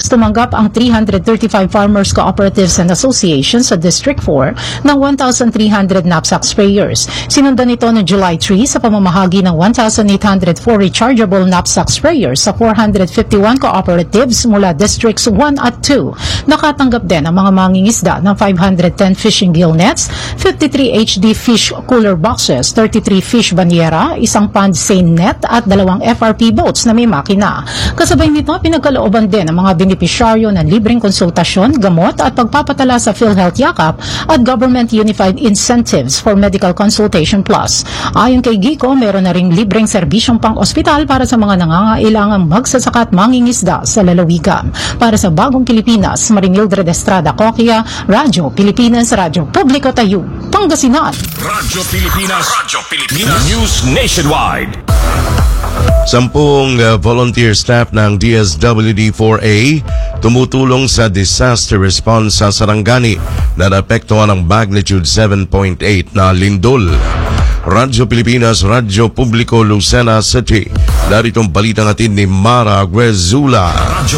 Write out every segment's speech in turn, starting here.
Districts, tumanggap ang 335 farmers cooperatives and associations sa District 4 ng 1,300 knapsack sprayers. Sinundan ito noong July 3 sa pamamahagi ng 1,804 rechargeable knapsack sprayers sa 451 cooperatives mula Districts 1 at 2. Nakatanggap din ang mga mangingisda ng 510 fishing gill nets, 53 HD fish cooler boxes, 33 fish banyera, isang pond seine net at 2 FRP boats na may makina. Kasabay nito, pinagkalooban din ang mga benepisyaryo ng libreng konsultasyon, gamot at pagpapatala sa PhilHealth Yakap at Government Unified Incentives for Medical Consultation Plus. Ayon kay Gico, meron na ring libreng serbisyong pang-ospital para sa mga nangangailangang magsasaka at mangingisda sa lalawigan. Para sa Bagong Pilipinas, Marimildred Estrada Coquia, Radyo Pilipinas, Radyo Publiko Tayo, Pangasinan. Radyo Pilipinas, News Nationwide. 10 volunteer staff ng DSWD-4A tumutulong sa disaster response sa Sarangani na naapektuhan ng magnitude 7.8 na lindol. Radyo Pilipinas, Radyo Publiko, Lucena City. Daritong balitang hatid ni Mara Guezula. Radyo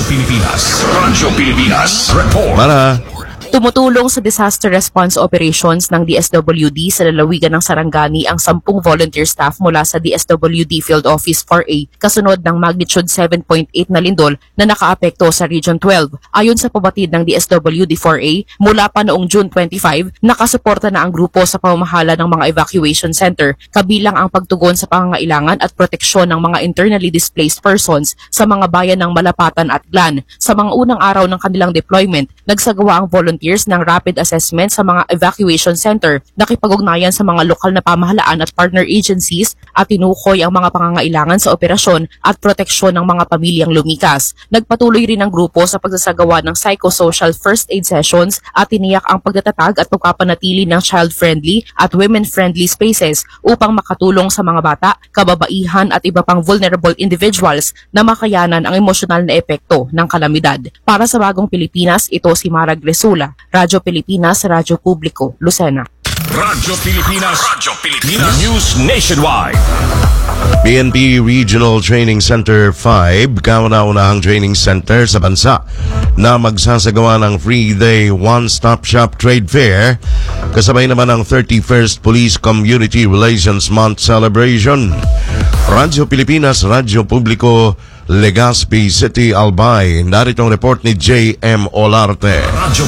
Pilipinas, report. Mara. Tumutulong sa disaster response operations ng DSWD sa lalawigan ng Sarangani ang 10 volunteer staff mula sa DSWD Field Office 4A kasunod ng magnitude 7.8 na lindol na nakaapekto sa Region 12. Ayon sa pabatid ng DSWD 4A, mula pa noong June 25, nakasuporta na ang grupo sa pamamahala ng mga evacuation center, kabilang ang pagtugon sa pangangailangan at proteksyon ng mga internally displaced persons sa mga bayan ng Malapatan at Glan. Sa mga unang araw ng kanilang deployment, nagsagawa ang volunteers ng rapid assessment sa mga evacuation center, nakipag-ugnayan sa mga lokal na pamahalaan at partner agencies at tinukoy ang mga pangangailangan sa operasyon at proteksyon ng mga pamilyang lumikas. Nagpatuloy rin ang grupo sa pagsasagawa ng psychosocial first aid sessions at tiniyak ang pagtatatag at pagpapanatili ng child-friendly at women-friendly spaces upang makatulong sa mga bata, kababaihan at iba pang vulnerable individuals na makayanan ang emosyonal na epekto ng kalamidad. Para sa Bagong Pilipinas, ito si Mara Gresula. Radyo Pilipinas, Radyo Publiko, Lucena. Radyo Pilipinas, News Nationwide. PNP Regional Training Center 5, kauna-unahang training center sa bansa na magsasagawa ng free day one-stop shop trade fair kasabay naman ang 31st Police Community Relations Month celebration. Radyo Pilipinas, Radyo Publiko, Legazpi City, Albay. Narito ang report ni J.M. Olarte. Radyo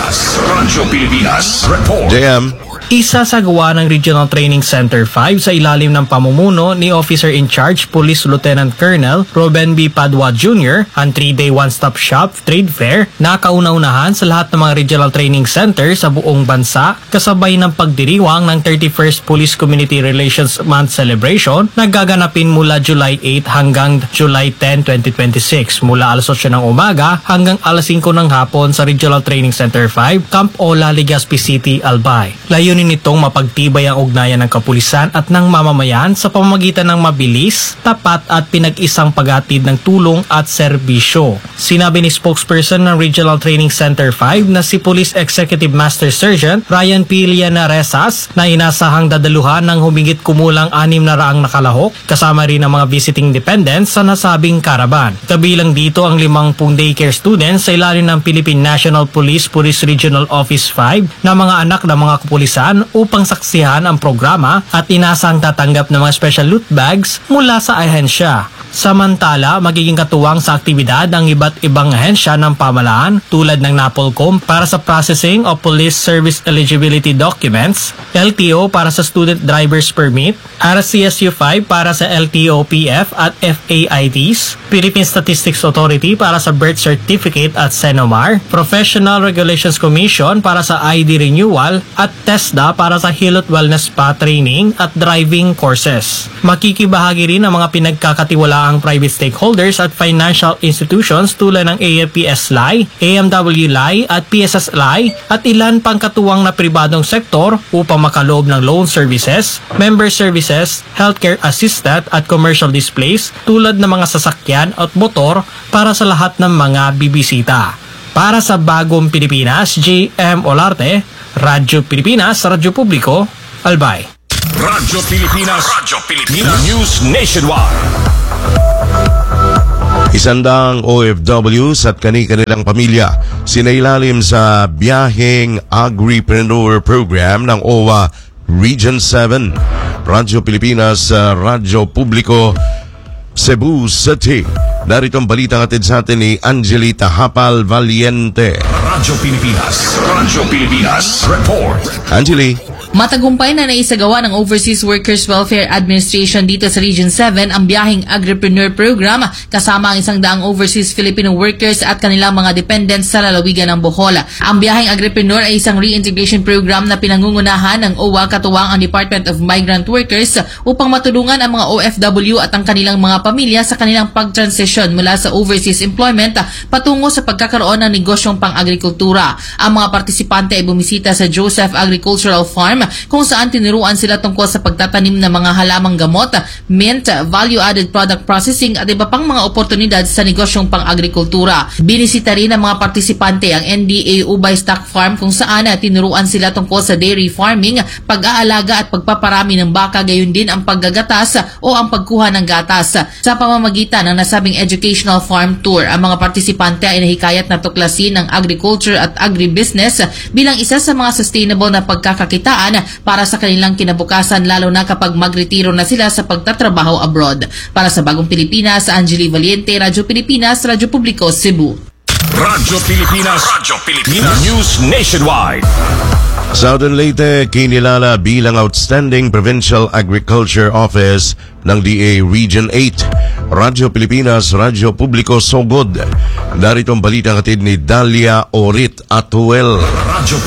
Pilipinas, report. J.M. Isasagawa ng Regional Training Center 5 sa ilalim ng pamumuno ni Officer in Charge Police Lieutenant Colonel Ruben B. Padua Jr. ang 3-day one-stop shop trade fair na kauna-unahan sa lahat ng mga regional training center sa buong bansa kasabay ng pagdiriwang ng 31st Police Community Relations Month celebration na gaganapin mula July 8 hanggang July 10, 2026 mula alas 8 ng umaga hanggang alas 5 ng hapon sa Regional Training Center 5, Camp Ola, Legazpi City, Albay. Layunin nitong mapagtibay ang ugnayan ng kapulisan at ng mamamayan sa pamamagitan ng mabilis, tapat at pinag-isang paghatid ng tulong at serbisyo. Sinabi ni spokesperson ng Regional Training Center 5 na si Police Executive Master Sergeant Ryan P. Llanaresas na inasahang dadaluhan ng humigit kumulang 600 nakalahok kasama rin ang mga visiting dependents sa nasabing karaban. Kabilang dito ang 50 daycare students sa ilalim ng Philippine National Police Regional Office 5 na mga anak ng mga kapulisan upang saksihan ang programa at inasang tatanggap ng mga special loot bags mula sa ahensya. Samantala, magiging katuwang sa aktibidad ang iba't ibang ahensya ng pamahalaan tulad ng NAPOLCOM para sa processing of Police Service Eligibility Documents, LTO para sa Student Driver's Permit, RCSU 5 para sa LTO-PF at FAIDs, Philippine Statistics Authority para sa Birth Certificate at SENOMAR, Professional Regulations Commission para sa ID Renewal at TESDA para sa Hilot Wellness Spa Training at Driving Courses. Makikibahagi rin ang mga pinagkakatiwalaang private stakeholders at financial institutions tulad ng AFP-SLI, AMW-LI at PSS-LI at ilan pang katuwang na pribadong sektor upang makaloob ng loan services, member services, healthcare assistant at commercial displays tulad ng mga sasakyan at motor para sa lahat ng mga bibisita. Para sa Bagong Pilipinas, J.M. Olarte, Radyo Pilipinas, Radyo Publiko, Albay. Radyo Pilipinas, News Nationwide. Isandang OFWs at kani-kanilang pamilya sinailalim sa biyaheng agripreneur program ng OWA Region 7. Radyo Pilipinas, Radyo Publiko, Cebu City. Narito ang balitang atid sa atin ni Angelita Hapal Valiente. Radyo Pilipinas, report. Angeli. Matagumpay na naisagawa ng Overseas Workers Welfare Administration dito sa Region 7 ang biyaheng agripreneur program kasama ang 100 overseas Filipino workers at kanilang mga dependents sa lalawigan ng Bohol. Ang biyaheng agripreneur ay isang reintegration program na pinangungunahan ng OWA katuwang ang Department of Migrant Workers upang matulungan ang mga OFW at ang kanilang mga pamilya sa kanilang pag-transition mula sa overseas employment patungo sa pagkakaroon ng negosyong pang-agrikultura. Ang mga partisipante ay bumisita sa Joseph Agricultural Farm kung saan tinuruan sila tungkol sa pagtatanim ng mga halamang gamot, mint, value-added product processing at iba pang mga oportunidad sa negosyong pang-agrikultura. Binisita rin ng mga partisipante ang NDA Ubay Stock Farm kung saan tinuruan sila tungkol sa dairy farming, pag-aalaga at pagpaparami ng baka, gayon din ang paggagatas o ang pagkuha ng gatas. Sa pamamagitan ng nasabing educational farm tour, ang mga partisipante ay nahikayat na tuklasin ang agriculture at agribusiness bilang isa sa mga sustainable na pagkakakitaan para sa kanilang kinabukasan, lalo na kapag magretiro na sila sa pagtatrabaho abroad. Para sa Bagong Pilipinas, Angeli Valiente, Radyo Pilipinas, Radyo Publiko, Cebu. Radyo Pilipinas, News Nationwide. Southern Leyte kinilala bilang Outstanding Provincial Agriculture Office ng DA Region 8. Radyo Pilipinas, Radyo Publiko, Sogod. Narito ang balitang hatid ni Dalia Orit Atuel. Radyo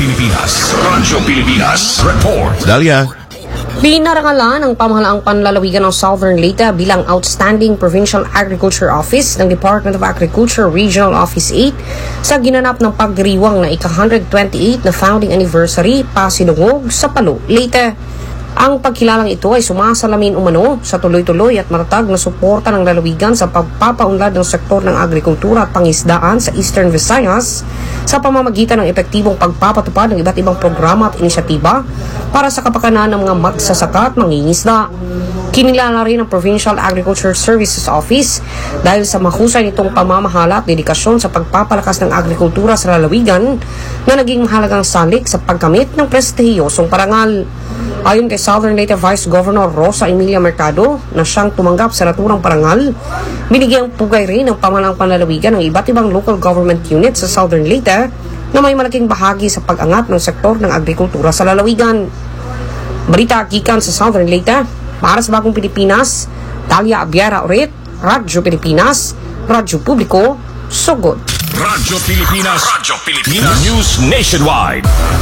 Pilipinas, report. Dalia. Pinarangalan ng pamahalaang panlalawigan ng Southern Leyte bilang Outstanding Provincial Agriculture Office ng Department of Agriculture Regional Office 8 sa ginanap ng pagdiriwang na ika-128 na founding anniversary pasilungog sa Palo, Leyte. Ang pagkilalang ito ay sumasalamin umano sa tuloy-tuloy at matatag na suporta ng lalawigan sa pagpapaunlad ng sektor ng agrikultura at pangisdaan sa Eastern Visayas sa pamamagitan ng epektibong pagpapatupad ng iba't ibang programa at inisyatiba para sa kapakanan ng mga magsasaka at mangingisda. Kinilala rin ng Provincial Agriculture Services Office dahil sa mahusay nitong pamamahala at dedikasyon sa pagpapalakas ng agrikultura sa lalawigan na naging mahalagang salik sa pagkamit ng prestihiyosong parangal. Ayon kay Southern Leyte Vice Governor Rosa Emilia Mercado na siyang tumanggap sa naturang parangal, binigyang pugay rin ng pamahalaang panlalawigan ng iba't ibang local government units sa Southern Leyte na may malaking bahagi sa pag-angat ng sektor ng agrikultura sa lalawigan. Balita gikan sa Southern Leyte, para sa Bagong Pilipinas, Dalia Abiera Orit, Radyo Pilipinas, Radyo Publiko, Sogod. Radyo Pilipinas, News Nationwide.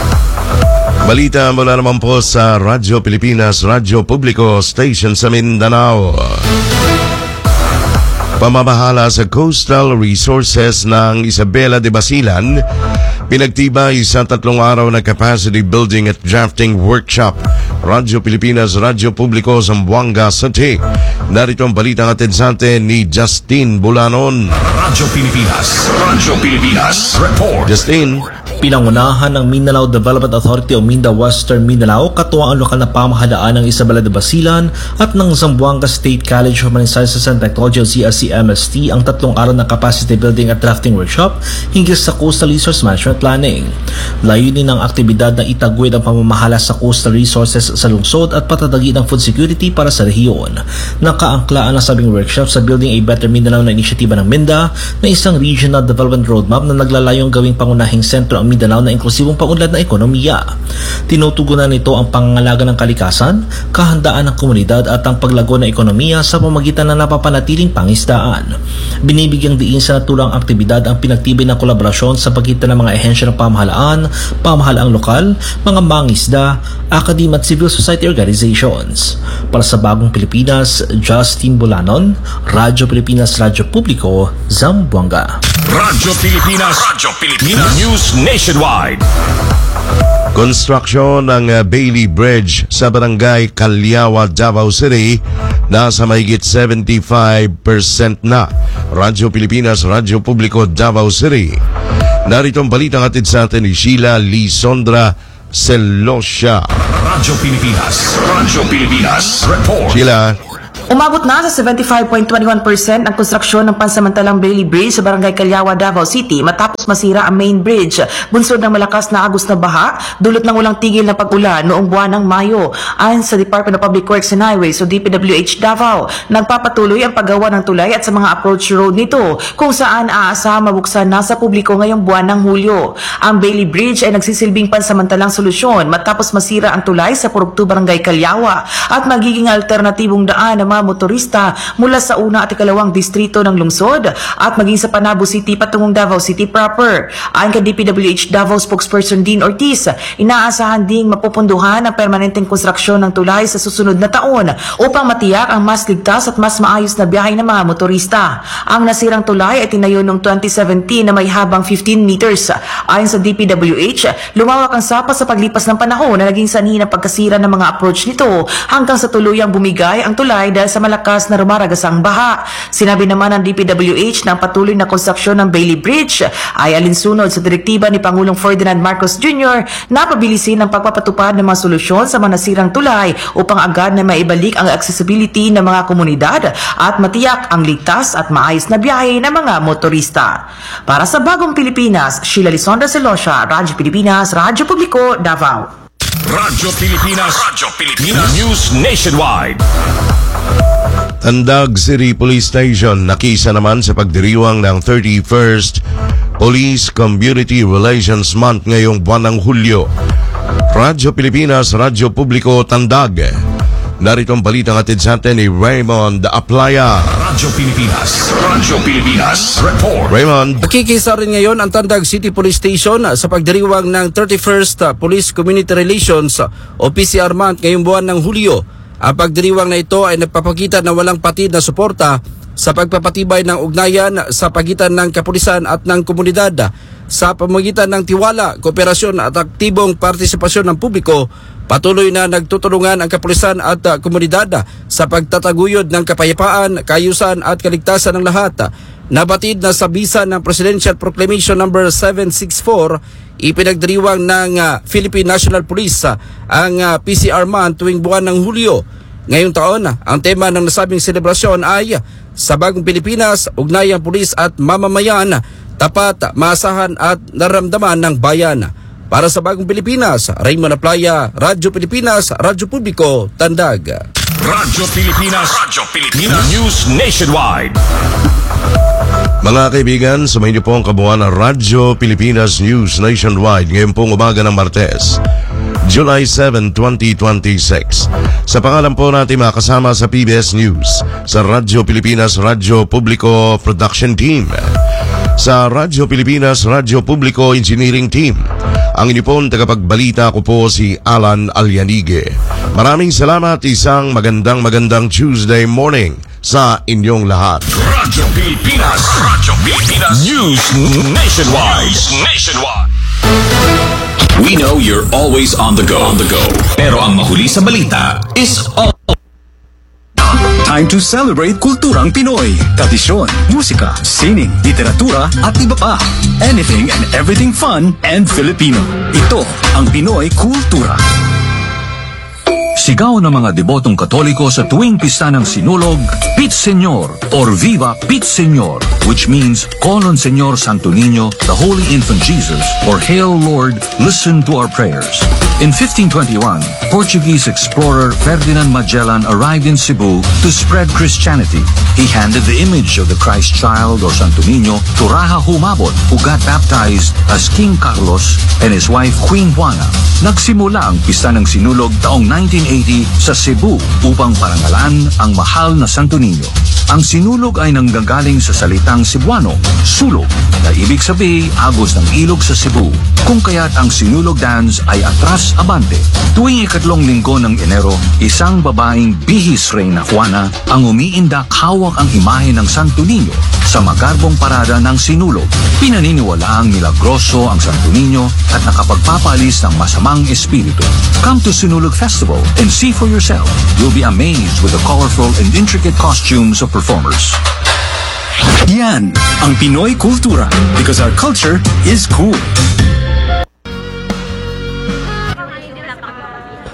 Balita mula naman po sa Radyo Pilipinas, Radyo Publiko, Station sa Mindanao. Pamamahala sa Coastal Resources ng Isabela de Basilan, pinagtibay sa 3 araw na capacity building at drafting workshop. Radyo Pilipinas, Radyo Publiko, Zamboanga City. Narito ang balitang atid sa atin ni Justin Bulanon. Radyo Pilipinas, report. Justin. Pinangunahan ng Mindanao Development Authority o Minda Western Mindanao katuwang ang lokal na pamahalaan ng Isabela de Basilan at ng Zamboanga State College of Human Sciences and Technology o CSC-MST ang 3 araw na capacity building at drafting workshop hinggil sa Coastal Resource Management Planning. Layunin ng aktibidad na itaguyod ang pamamahala sa coastal resources sa lungsod at patatagin ang food security para sa rehiyon. Nakaangklaan ang sabing workshop sa Building a Better Mindanao na inisyatiba ng Minda na isang regional development roadmap na naglalayong gawing pangunahing sentro ang Mindanao na inklusibong paunlad na ekonomiya. Tinutugunan nito ang pangangalaga ng kalikasan, kahandaan ng komunidad at ang paglago ng ekonomiya sa pamagitan ng napapanatiling pangisdaan. Binibigyang diin sa naturang aktibidad ang pinagtibay ng kolaborasyon sa pagitan ng mga ehensya ng pamahalaan, pamahalaang lokal, mga mangisda, akademya at civil society organizations. Para sa Bagong Pilipinas, Justin Bulanon, Radyo Pilipinas, Radyo Publiko, Zamboanga. Radyo Pilipinas, News Nationwide. Construction ng Bailey Bridge sa Barangay Calyawa, Davao City nasa mahigit 75% na. Radyo Pilipinas, Radyo Publiko, Davao City. Narito ang balitang hatid sa atin ni Sheila Lisondra Celoscia. Radyo Pilipinas, report. Sheila. Umabot na sa 75.21% ang konstruksyon ng pansamantalang Bailey Bridge sa Barangay Calyawa, Davao City matapos masira ang main bridge. Bunsod ng malakas na agos na baha, dulot ng walang tigil na pag-ulan noong buwan ng Mayo. Ayon sa Department of Public Works and Highways o DPWH Davao, nagpapatuloy ang paggawa ng tulay at sa mga approach road nito kung saan aasahang mabuksan na sa publiko ngayong buwan ng Hulyo. Ang Bailey Bridge ay nagsisilbing pansamantalang solusyon matapos masira ang tulay sa Purugtu, Barangay Calyawa at magiging alternatibong daan ng mga motorista mula sa una at ikalawang distrito ng lungsod at maging sa Panabo City patungong Davao City proper. Ayon kay DPWH Davao spokesperson Dean Ortiz, inaasahan ding mapupunduhan ang permanenteng konstruksyon ng tulay sa susunod na taon upang matiyak ang mas ligtas at mas maayos na biyahe ng mga motorista. Ang nasirang tulay ay tinayo noong 2017 na may habang 15 meters. Ayon sa DPWH, lumawak ang sapa sa paglipas ng panahon na naging sanhi ng pagkasira ng mga approach nito hanggang sa tuluyang bumigay ang tulay dahil sa malakas na rumaragasang baha. Sinabi naman ng DPWH na ang patuloy na konstruksyon ng Bailey Bridge ay alinsunod sa direktiba ni Pangulong Ferdinand Marcos Jr. na pabilisin ang pagpapatupad ng mga solusyon sa mga nasirang tulay upang agad na maibalik ang accessibility ng mga komunidad at matiyak ang ligtas at maayos na biyahe ng mga motorista. Para sa Bagong Pilipinas, Sheila Lisondra Celosio, Radyo Pilipinas, Radyo Publiko, Davao. Radyo Pilipinas News Nationwide. Tandag City Police Station nakisa naman sa pagdiriwang ng 31st Police Community Relations Month ngayong buwan ng Hulyo. Radyo Pilipinas, Radyo Publiko, Tandag. Narito ang balitang hatid sa atin ni Raymond Aplaya. Radyo Pilipinas Report. Raymond. Nakikisa rin ngayon ang Tandag City Police Station sa pagdiriwang ng 31st Police Community Relations o PCR Month ngayong buwan ng Hulyo. Ang pagdiriwang na ito ay nagpapakita na walang patid na suporta sa pagpapatibay ng ugnayan sa pagitan ng kapulisan at ng komunidad. Sa pamamagitan ng tiwala, kooperasyon at aktibong partisipasyon ng publiko, patuloy na nagtutulungan ang kapulisan at komunidad sa pagtataguyod ng kapayapaan, kaayusan at kaligtasan ng lahat. Nabatid na sa bisa ng Presidential Proclamation No. 764, ipinagdiriwang ng Philippine National Police ang PCR Month tuwing buwan ng Hulyo. Ngayong taon, ang tema ng nasabing selebrasyon ay Sa Bagong Pilipinas, Ugnayang Pulis at Mamamayan, Tapat, Maasahan at Naramdaman ng Bayan. Para sa Bagong Pilipinas, Raymond Aplaya, Radyo Pilipinas, Radyo Publiko, Tandag. Radyo Pilipinas News Nationwide. Mga kaibigan, sumayin niyo po ang kabuuan ng Radyo Pilipinas News Nationwide ngayon pong umaga ng Martes, July 7, 2026. Sa pangalan po natin makasama sa PBS News, sa Radyo Pilipinas, Radyo Publiko Production Team, sa Radyo Pilipinas, Radyo Publiko Engineering Team. Ang inipon tagapagbalita ko po si Alan Alyanige. Maraming salamat, isang magandang Tuesday morning sa inyong lahat. Radyo Pilipinas News Nationwide. We know you're always on the go. Pero ang mahuli sa balita is all. Time to celebrate kulturang Pinoy. Tradisyon, musika, sining, literatura at iba pa. Anything and everything fun and Filipino. Ito ang Pinoy Kultura. Sigaw ng mga debotong Katoliko sa tuwing pista ng Sinulog, Pit Señor or Viva Pit Señor, which means call on Señor Santo Niño, the Holy Infant Jesus, or Hail Lord, listen to our prayers. In 1521, Portuguese explorer Ferdinand Magellan arrived in Cebu to spread Christianity. He handed the image of the Christ child or Santo Niño to Raja Humabon, who got baptized as King Carlos and his wife Queen Juana. Nagsimula ang pista ng Sinulog taong 1980 sa Cebu upang parangalan ang mahal na Santo Niño. Ang Sinulog ay nanggagaling sa salitang Cebuano, sulog, na ibig sabihin agos ng ilog sa Cebu, kung kaya't ang Sinulog dance ay atras abante. Tuwing ikatlong linggo ng Enero, isang babaeng bihis Reyna Juana ang umiindak hawak ang imahe ng Santo Niño sa magarbong parada ng Sinulog. Pinaniniwalaang milagroso ang Santo Niño at nakapagpapalis ng masamang espiritu. Come to Sinulog Festival and see for yourself. You'll be amazed with the colorful and intricate costumes of performers. Yan ang Pinoy Kultura, because our culture is cool.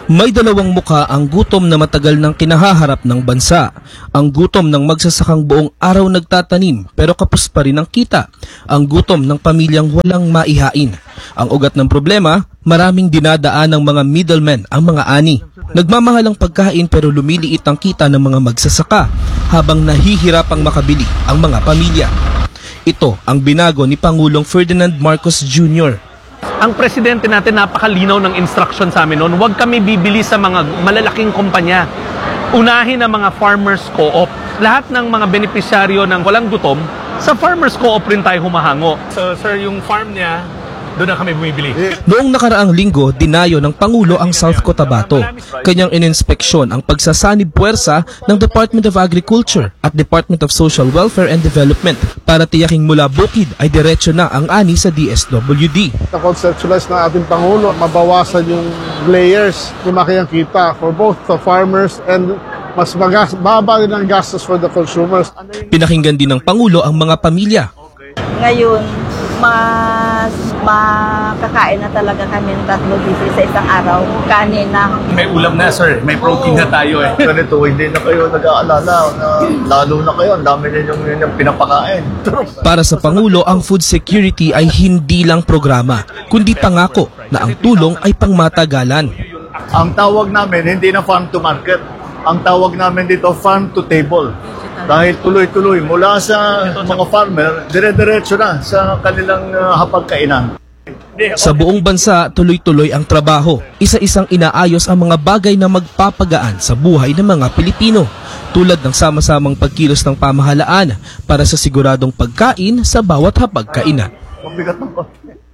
May dalawang muka ang gutom na matagal nang kinahaharap ng bansa. Ang gutom ng magsasakang buong araw nagtatanim pero kapos pa rin ang kita. Ang gutom ng pamilyang walang maihain. Ang ugat ng problema, maraming dinadaan ng mga middlemen ang mga ani. Nagmamahal ang pagkain pero lumiliit ang kita ng mga magsasaka habang nahihirapang makabili ang mga pamilya. Ito ang binago ni Pangulong Ferdinand Marcos Jr. Ang presidente natin napakalinaw ng instruction sa amin noon, huwag kami bibili sa mga malalaking kumpanya. Unahin ang mga farmers co-op. Lahat ng mga benepisyaryo ng walang gutom, sa farmers co-op rin tayo humahango. So sir, yung farm niya, doon na kami bumibili. Noong nakaraang linggo, dinayo ng Pangulo ang South Cotabato. Kanyang ininspeksyon ang pagsasanib puwersa ng Department of Agriculture at Department of Social Welfare and Development para tiyaking mula bukid ay diretso na ang ani sa DSWD. Na-conceptualize ng ating Pangulo, mabawasan yung layers, lumaki ang kita for both the farmers and mas baba din ang gastos for the consumers. Pinakinggan din ng Pangulo ang mga pamilya. Ngayon, mas makakain na talaga kami ng 3 beses sa isang araw. Kanin na. May ulam na sir, may protein na tayo eh. Ganito, hindi na kayo nag-aalala na lalo na kayo, ang dami ninyong pinapakain. Para sa Pangulo, ang food security ay hindi lang programa, kundi pangako na ang tulong ay pangmatagalan. Ang tawag namin, hindi na farm to market. Ang tawag namin dito, farm to table. Dahil tuloy-tuloy mula sa mga farmer, dire-diretso na sa kanilang hapagkainan. Sa buong bansa, tuloy-tuloy ang trabaho. Isa-isang inaayos ang mga bagay na magpapagaan sa buhay ng mga Pilipino. Tulad ng sama-samang pagkilos ng pamahalaan para sa siguradong pagkain sa bawat hapagkainan. Mabigat ng